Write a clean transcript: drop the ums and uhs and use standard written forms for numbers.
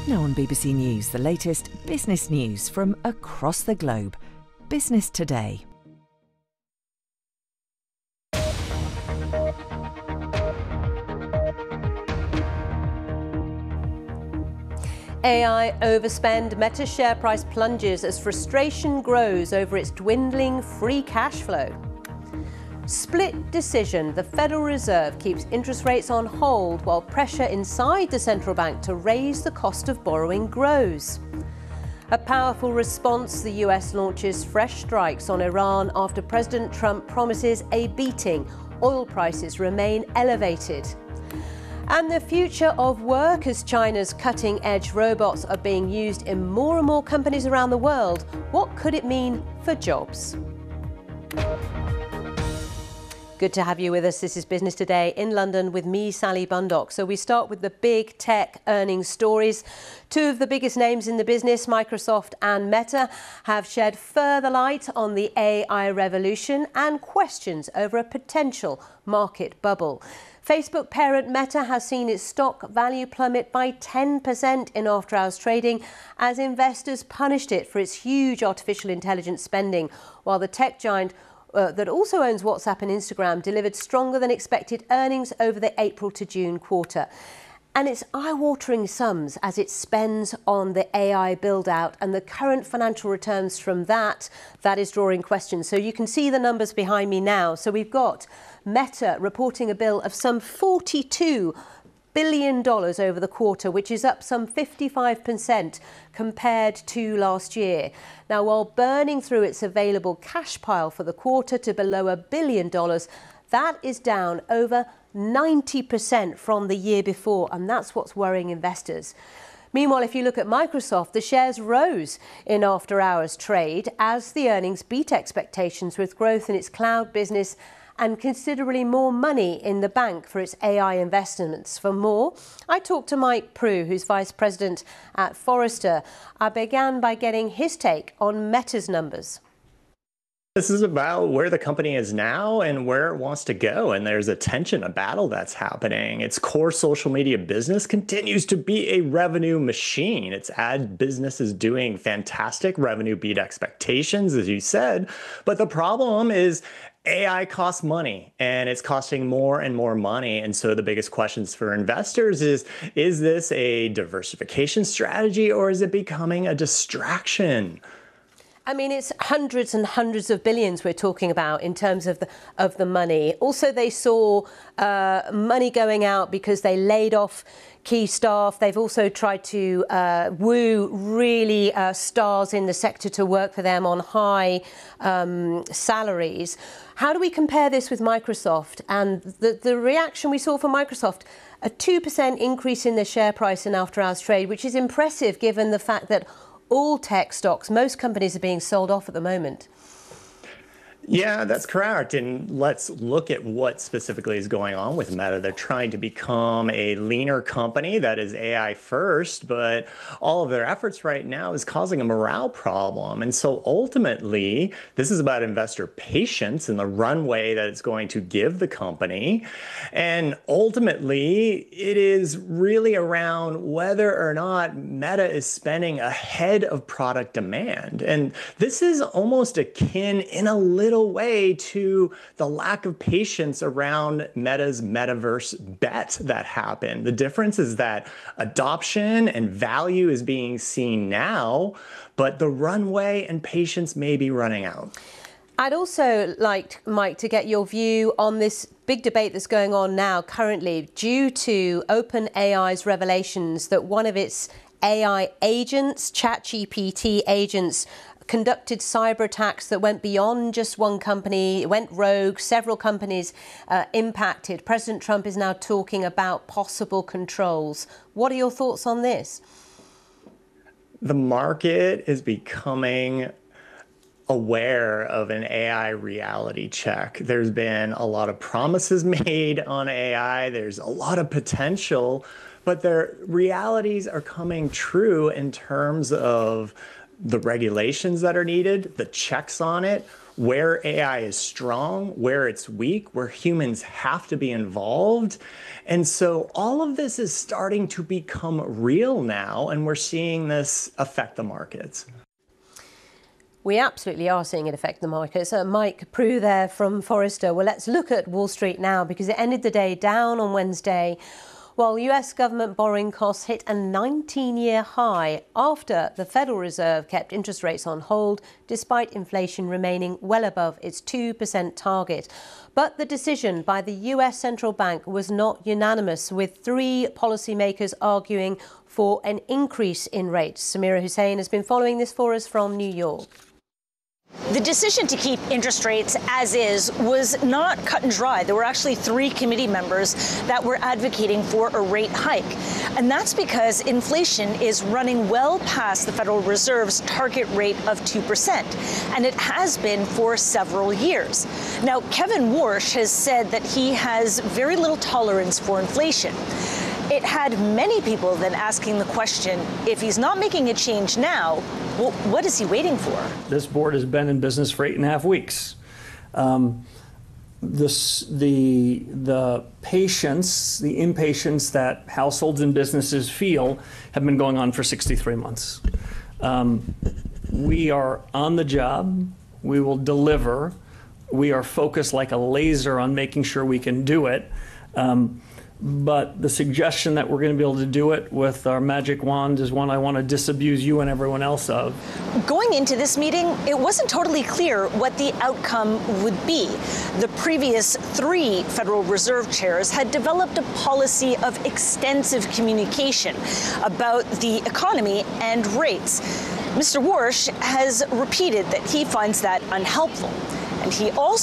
Now on BBC News, the latest business news from across the globe. Business Today. AI overspend, Meta share price plunges as frustration grows over its dwindling free cash flow. Split decision, the Federal Reserve keeps interest rates on hold while pressure inside the central bank to raise the cost of borrowing grows. A powerful response, the US launches fresh strikes on Iran after President Trump promises a beating. Oil prices remain elevated. And the future of work, as China's cutting-edge robots are being used in more and more companies around the world. What could it mean for jobs? Good to have you with us. This is Business Today in London with me, Sally Bundock. So we start with the big tech earnings stories. Two of the biggest names in the business, Microsoft and Meta, have shed further light on the AI revolution and questions over a potential market bubble. Facebook parent Meta has seen its stock value plummet by 10% in after-hours trading as investors punished it for its huge artificial intelligence spending, while the tech giant that also owns WhatsApp and Instagram delivered stronger than expected earnings over the April to June quarter. And it's eye-watering sums as it spends on the AI build-out, and the current financial returns from that is drawing questions. So you can see the numbers behind me now. So we've got Meta reporting a bill of some $42 billion over the quarter, which is up some 55% compared to last year. Now, while burning through its available cash pile for the quarter to below $1 billion, that is down over 90% from the year before, and that's what's worrying investors. Meanwhile, if you look at Microsoft, the shares rose in after-hours trade as the earnings beat expectations, with growth in its cloud business and considerably more money in the bank for its AI investments. For more, I talked to Mike Proulx, who's Vice President at Forrester. I began by getting his take on Meta's numbers. This is about where the company is now and where it wants to go. And there's a tension, a battle that's happening. Its core social media business continues to be a revenue machine. Its ad business is doing fantastic. Revenue beat expectations, as you said. But the problem is AI costs money, and it's costing more and more money. And so the biggest questions for investors is this a diversification strategy, or is it becoming a distraction? I mean, it's hundreds and hundreds of billions we're talking about in terms of the money. Also, they saw money going out because they laid off key staff. They've also tried to woo really stars in the sector to work for them on high salaries. How do we compare this with Microsoft? And the reaction we saw from Microsoft, a 2% increase in their share price in after-hours trade, which is impressive given the fact that all tech stocks, most companies are being sold off at the moment. Yeah, that's correct. And let's look at what specifically is going on with Meta. They're trying to become a leaner company that is AI first, but all of their efforts right now is causing a morale problem. And so ultimately, this is about investor patience and the runway that it's going to give the company. And ultimately, it is really around whether or not Meta is spending ahead of product demand. And this is almost akin in a little way to the lack of patience around Meta's metaverse bet that happened. The difference is that adoption and value is being seen now, but the runway and patience may be running out. I'd also like, Mike, to get your view on this big debate that's going on now currently due to OpenAI's revelations that one of its AI agents, ChatGPT agents, conducted cyber attacks that went beyond just one company, it went rogue, several companies impacted. President Trump is now talking about possible controls. What are your thoughts on this? The market is becoming aware of an AI reality check. There's been a lot of promises made on AI. There's a lot of potential, but their realities are coming true in terms of the regulations that are needed, the checks on it, where AI is strong, where it's weak, where humans have to be involved. And so all of this is starting to become real now, and we're seeing this affect the markets. We absolutely are seeing it affect the markets. Mike Prue there from Forrester. Well, let's look at Wall Street now, because it ended the day down on Wednesday, while US government borrowing costs hit a 19-year high after the Federal Reserve kept interest rates on hold, despite inflation remaining well above its 2% target. But the decision by the US Central Bank was not unanimous, with 3 policymakers arguing for an increase in rates. Samira Hussain has been following this for us from New York. The decision to keep interest rates as is was not cut and dry. There were actually 3 committee members that were advocating for a rate hike. And that's because inflation is running well past the Federal Reserve's target rate of 2%. And it has been for several years. Now, Kevin Warsh has said that he has very little tolerance for inflation. It had many people then asking the question, if he's not making a change now, well, what is he waiting for? This board has been in business for 8.5 weeks. The patience, the impatience that households and businesses feel have been going on for 63 months. We are on the job. We will deliver. We are focused like a laser on making sure we can do it. But the suggestion that we're going to be able to do it with our magic wand is one I want to disabuse you and everyone else of. Going into this meeting, it wasn't totally clear what the outcome would be. The previous 3 Federal Reserve chairs had developed a policy of extensive communication about the economy and rates. Mr. Warsh has repeated that he finds that unhelpful. And he also